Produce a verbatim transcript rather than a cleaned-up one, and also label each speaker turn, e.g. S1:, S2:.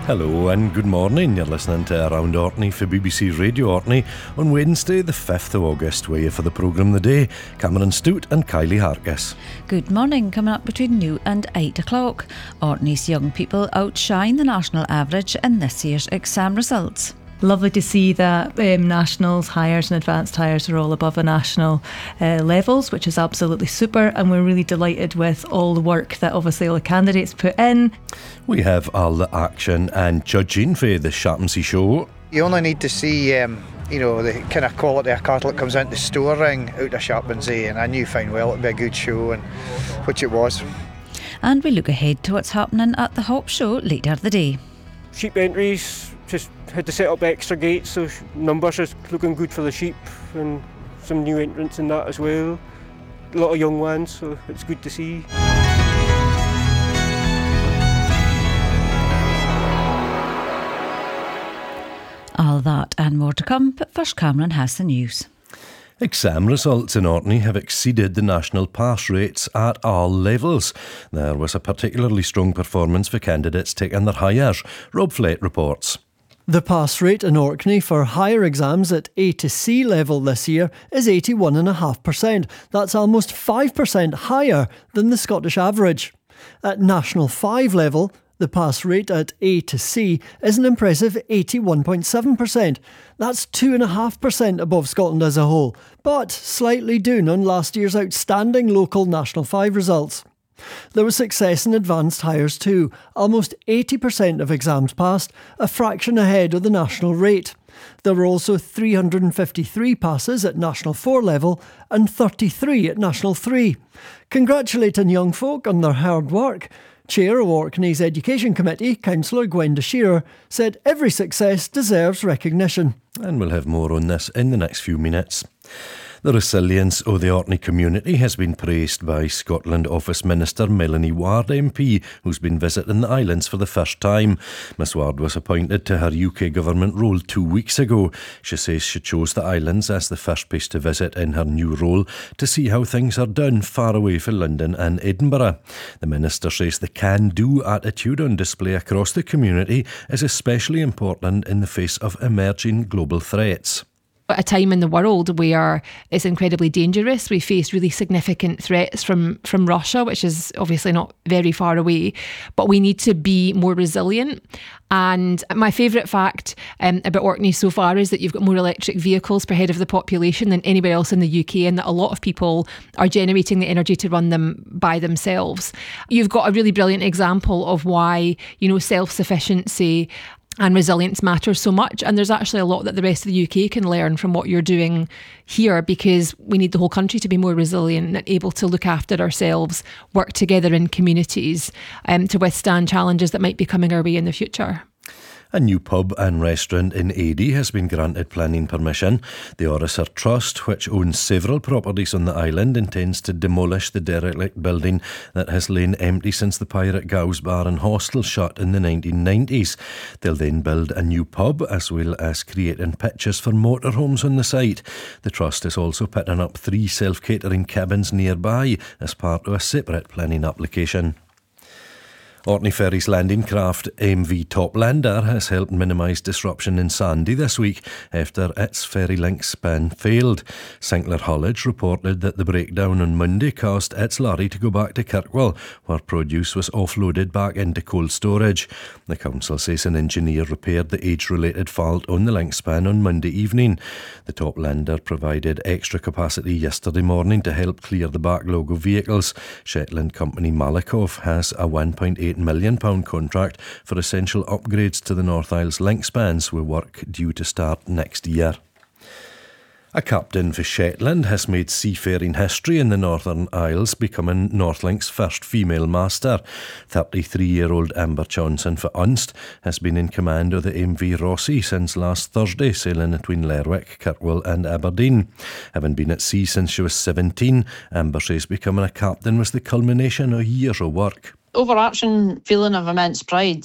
S1: Hello and good morning. You're listening to Around Orkney for B B C Radio Orkney on Wednesday the fifth of August. We're here for the programme the day, Cameron Stout and Kylie Harkis.
S2: Good morning. Coming up between now and eight o'clock. Orkney's young people outshine the national average in this year's exam results.
S3: Lovely to see that um, nationals, hires and advanced hires are all above the national uh, levels, which is absolutely super, and we're really delighted with all the work that obviously all the candidates put in.
S1: We have all the action and judging for the Shaphamsey show.
S4: You only need to see um, you know, the kind of quality of cattle that comes into the store ring out of Shaphamsey, and I knew fine well it'd be a good show, and which it was.
S2: And we look ahead to what's happening at the Hop Show later the day.
S5: Sheep entries, just had to set up extra gates, so numbers are looking good for the sheep, and some new entrants in that as well. A lot of young ones, so it's good to see.
S2: All that and more to come, but first Cameron has the news.
S1: Exam results in Orkney have exceeded the national pass rates at all levels. There was a particularly strong performance for candidates taking their hires. Rob Flett reports.
S6: The pass rate in Orkney for higher exams at A to C level this year is eighty-one point five percent. That's almost five percent higher than the Scottish average. At National five level, the pass rate at A to C is an impressive eighty-one point seven percent. That's two point five percent above Scotland as a whole, but slightly down on last year's outstanding local National five results. There was success in advanced hires too. Almost eighty percent of exams passed, a fraction ahead of the national rate. There were also three hundred fifty-three passes at National four level and thirty-three at National three. Congratulating young folk on their hard work, Chair of Orkney's Education Committee, Councillor Gwenda Shearer, said every success deserves recognition.
S1: And we'll have more on this in the next few minutes. The resilience of the Orkney community has been praised by Scotland Office Minister Melanie Ward M P, who's been visiting the islands for the first time. Miss Ward was appointed to her U K government role two weeks ago. She says she chose the islands as the first place to visit in her new role to see how things are done far away from London and Edinburgh. The minister says the can-do attitude on display across the community is especially important in the face of emerging global threats.
S7: At a time in the world where it's incredibly dangerous, we face really significant threats from, from Russia, which is obviously not very far away, but we need to be more resilient. And my favourite fact um, about Orkney so far is that you've got more electric vehicles per head of the population than anywhere else in the U K, and that a lot of people are generating the energy to run them by themselves. You've got a really brilliant example of why, you know, self-sufficiency and resilience matters so much, and there's actually a lot that the rest of the U K can learn from what you're doing here, because we need the whole country to be more resilient and able to look after ourselves, work together in communities um, to withstand challenges that might be coming our way in the future.
S1: A new pub and restaurant in Adie has been granted planning permission. The Orriser Trust, which owns several properties on the island, intends to demolish the derelict building that has lain empty since the Pirate Gows Bar and Hostel shut in the nineteen nineties. They'll then build a new pub as well as creating pitches for motorhomes on the site. The Trust is also putting up three self-catering cabins nearby as part of a separate planning application. Orkney Ferries landing craft M V Toplander has helped minimise disruption in Sandy this week after its ferry link span failed. Sinclair Haulage reported that the breakdown on Monday caused its lorry to go back to Kirkwall, where produce was offloaded back into cold storage. The council says an engineer repaired the age-related fault on the link span on Monday evening. The Toplander provided extra capacity yesterday morning to help clear the backlog of vehicles. Shetland company Malakoff has a one point eight million pounds contract for essential upgrades to the North Isles link spans, with work due to start next year. A captain for Shetland has made seafaring history in the Northern Isles, becoming Northlink's first female master. thirty-three-year-old Amber Johnson for Unst has been in command of the M V Rossi since last Thursday, sailing between Lerwick, Kirkwall and Aberdeen. Having been at sea since she was seventeen, Amber says becoming a captain was the culmination of years of work.
S8: Overarching feeling of immense pride.